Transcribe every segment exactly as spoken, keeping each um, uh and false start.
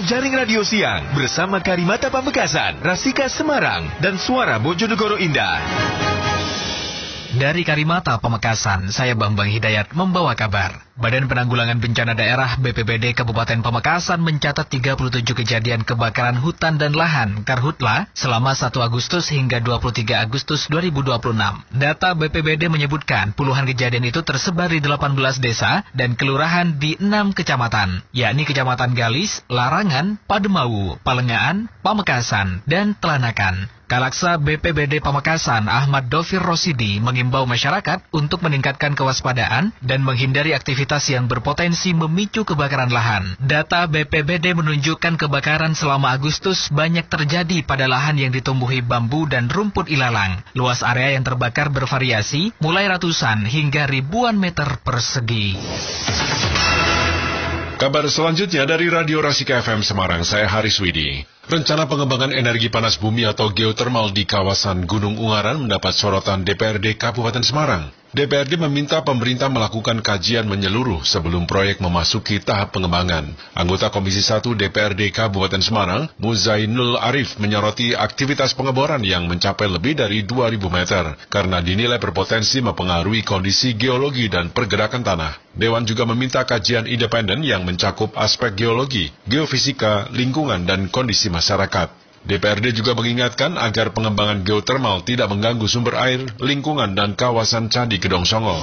program Jaring Radio Siang bersama Karimata Pamekasan, Rasika Semarang, dan Suara Bojonegoro Indah. Dari Karimata Pamekasan, saya Bambang Hidayat membawa kabar. Badan Penanggulangan Bencana Daerah B P B D Kabupaten Pamekasan mencatat tiga puluh tujuh kejadian kebakaran hutan dan lahan Karhutla selama satu Agustus hingga dua puluh tiga Agustus dua ribu dua puluh enam. Data B P B D menyebutkan puluhan kejadian itu tersebar di delapan belas desa dan kelurahan di enam kecamatan, yakni Kecamatan Galis, Larangan, Pademawu, Palengaan, Pamekasan, dan Telanakan. Kalaksa B P B D Pamekasan Ahmad Dovir Rosidi mengimbau masyarakat untuk meningkatkan kewaspadaan dan menghindari aktivitas yang berpotensi memicu kebakaran lahan. Data B P B D menunjukkan kebakaran selama Agustus banyak terjadi pada lahan yang ditumbuhi bambu dan rumput ilalang. Luas area yang terbakar bervariasi, mulai ratusan hingga ribuan meter persegi. Kabar selanjutnya dari Radio Rasika F M Semarang, saya Haris Widi. Rencana pengembangan energi panas bumi atau geotermal di kawasan Gunung Ungaran mendapat sorotan D P R D Kabupaten Semarang. D P R D meminta pemerintah melakukan kajian menyeluruh sebelum proyek memasuki tahap pengembangan. Anggota Komisi satu D P R D Kabupaten Semarang, Muzainul Arif, menyoroti aktivitas pengeboran yang mencapai lebih dari dua ribu meter karena dinilai berpotensi mempengaruhi kondisi geologi dan pergerakan tanah. Dewan juga meminta kajian independen yang mencakup aspek geologi, geofisika, lingkungan, dan kondisi masyarakat. D P R D juga mengingatkan agar pengembangan geotermal tidak mengganggu sumber air, lingkungan, dan kawasan Candi Gedong Songo.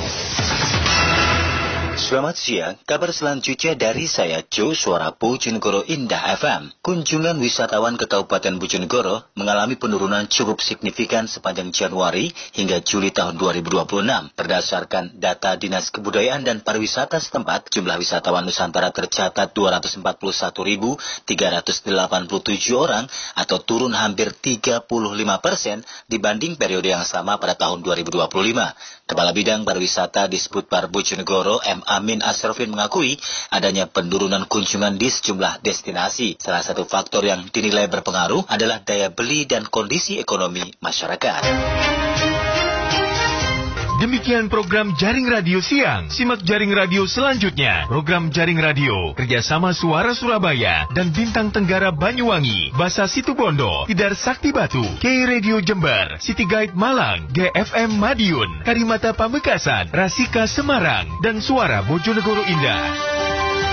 Selamat siang, kabar selanjutnya dari saya Jo, Suara Bojonegoro Indah F M. Kunjungan wisatawan ke Kabupaten Bojonegoro mengalami penurunan cukup signifikan sepanjang Januari hingga Juli tahun dua ribu dua puluh enam. Berdasarkan data Dinas Kebudayaan dan Pariwisata setempat, jumlah wisatawan Nusantara tercatat dua ratus empat puluh satu ribu tiga ratus delapan puluh tujuh orang atau turun hampir tiga puluh lima persen dibanding periode yang sama pada tahun dua ribu dua puluh lima. Kepala Bidang Pariwisata Disputpar Bojonegoro M Amin Asrofin mengakui adanya penurunan kunjungan di sejumlah destinasi. Salah satu faktor yang dinilai berpengaruh adalah daya beli dan kondisi ekonomi masyarakat. Demikian program Jaring Radio Siang. Simak Jaring Radio selanjutnya. Program Jaring Radio kerjasama Suara Surabaya dan Bintang Tenggara Banyuwangi, Basa Situbondo, Tidar Sakti Batu, K Radio Jember, City Guide Malang, G F M Madiun, Karimata Pamekasan, Rasika Semarang, dan Suara Bojonegoro Indah.